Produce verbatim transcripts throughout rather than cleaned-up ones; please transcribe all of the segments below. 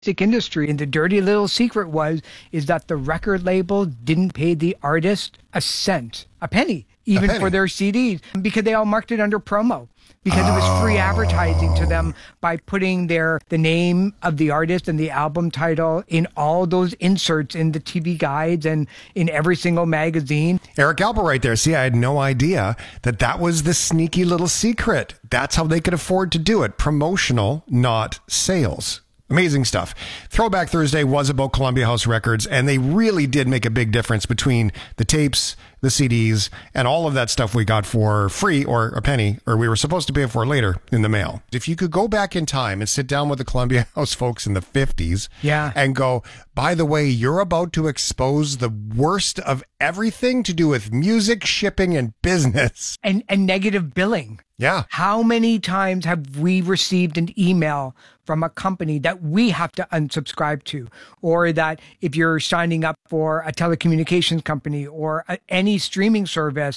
music industry. And the dirty little secret was, is that the record label didn't pay the artist a cent, a penny, even a penny. for their C Ds, because they all marked it under promo. Because it was free advertising to them by putting their the name of the artist and the album title in all those inserts in the T V guides and in every single magazine. Eric Alper right there. See, I had no idea that that was the sneaky little secret. That's how they could afford to do it. Promotional, not sales. Amazing stuff. Throwback Thursday was about Columbia House Records, and they really did make a big difference between the tapes, the C Ds, and all of that stuff we got for free or a penny, or we were supposed to pay for later in the mail. If you could go back in time and sit down with the Columbia House folks in the fifties yeah. and go, by the way, you're about to expose the worst of everything to do with music, shipping, and business. And, and negative billing. Yeah. How many times have we received an email from a company that we have to unsubscribe to, or that if you're signing up for a telecommunications company or a, any streaming service,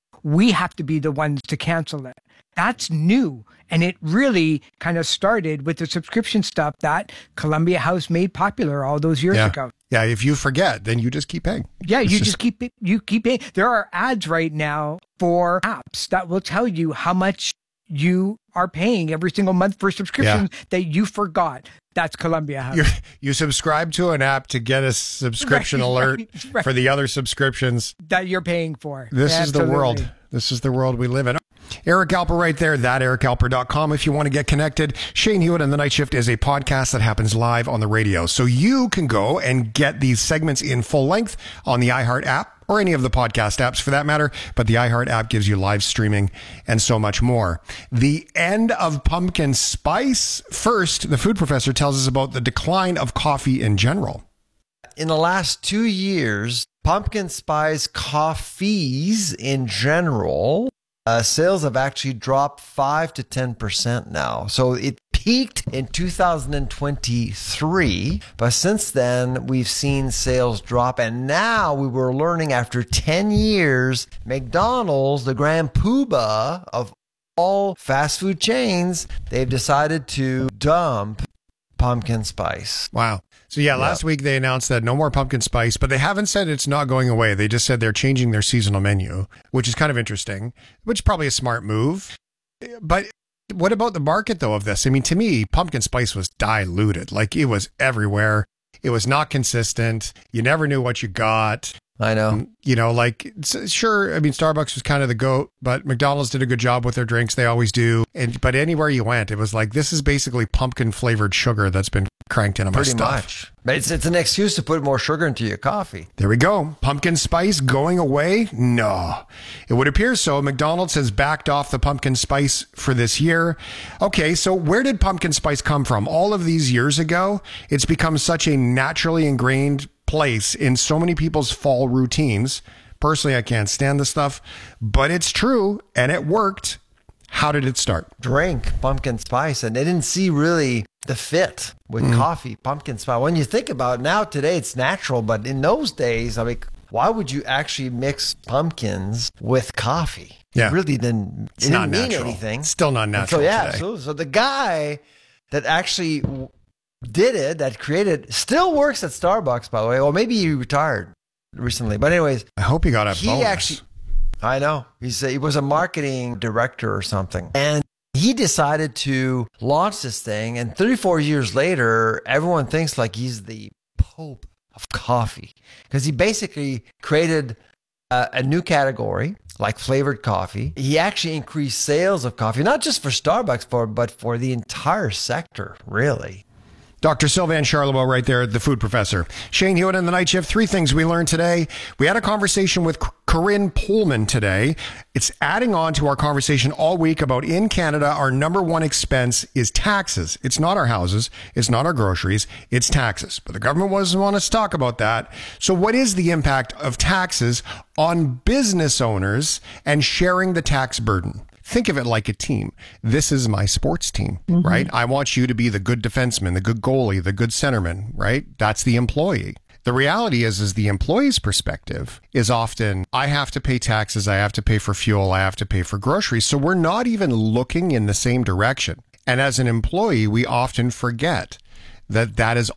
we have to be the ones to cancel it? That's new. And it really kind of started with the subscription stuff that Columbia House made popular all those years yeah. ago. Yeah, if you forget, then you just keep paying. Yeah, it's you just... just keep it. You keep paying. There are ads right now for apps that will tell you how much you are paying every single month for subscriptions yeah. that you forgot. That's Columbia House. You're, you subscribe to an app to get a subscription right, alert right, right. for the other subscriptions that you're paying for. This yeah, is the world. This is the world we live in. Eric Alper right there, that eric alper dot com if you want to get connected. Shane Hewitt and The Night Shift is a podcast that happens live on the radio. So you can go and get these segments in full length on the iHeart app, or any of the podcast apps for that matter. But the iHeart app gives you live streaming and so much more. The end of pumpkin spice. First, the food professor tells us about the decline of coffee in general. In the last two years, pumpkin spice coffees in general, Uh, sales have actually dropped five to ten percent now. So it peaked in two thousand twenty-three, but since then we've seen sales drop. And now we were learning after ten years, McDonald's, the grand poobah of all fast food chains, they've decided to dump pumpkin spice. Wow. So yeah, last yep. week they announced that no more pumpkin spice, but they haven't said it's not going away. They just said they're changing their seasonal menu, which is kind of interesting, which is probably a smart move. But what about the market though of this? I mean, to me, pumpkin spice was diluted. Like it was everywhere. It was not consistent. You never knew what you got. I know. You know, like, sure, I mean, Starbucks was kind of the GOAT, but McDonald's did a good job with their drinks. They always do. And But anywhere you went, it was like, this is basically pumpkin-flavored sugar that's been cranked into my Pretty stuff. much. But it's, it's an excuse to put more sugar into your coffee. There we go. Pumpkin spice going away? No. It would appear so. McDonald's has backed off the pumpkin spice for this year. Okay, so where did pumpkin spice come from? All of these years ago, it's become such a naturally ingrained place in so many people's fall routines. Personally, I can't stand the stuff, but it's true and it worked. How did it start? Drink pumpkin spice, and they didn't see really the fit with mm. coffee, pumpkin spice. When you think about it, now today it's natural, but in those days, I mean, why would you actually mix pumpkins with coffee? Yeah. It really didn't, it it's not didn't mean natural. anything. It's still not natural so, yeah, today. So, so the guy that actually did it, that created, still works at Starbucks, by the way, or maybe he retired recently. But anyways, I hope he got a he bonus. Actually, I know. He's a, he was a marketing director or something. And he decided to launch this thing. And thirty-four years later, everyone thinks like he's the Pope of coffee. Because he basically created a, a new category, like flavored coffee. He actually increased sales of coffee, not just for Starbucks, for, but for the entire sector, really. Doctor Sylvain Charlebois right there, the food professor. Shane Hewitt and The Night Shift. Three things we learned today. We had a conversation with Corinne Pullman today. It's adding on to our conversation all week about in Canada, our number one expense is taxes. It's not our houses. It's not our groceries. It's taxes. But the government doesn't want us to talk about that. So what is the impact of taxes on business owners and sharing the tax burden? Think of it like a team. This is my sports team, mm-hmm. right? I want you to be the good defenseman, the good goalie, the good centerman, right? That's the employee. The reality is, is the employee's perspective is often, I have to pay taxes, I have to pay for fuel, I have to pay for groceries. So we're not even looking in the same direction. And as an employee, we often forget that that is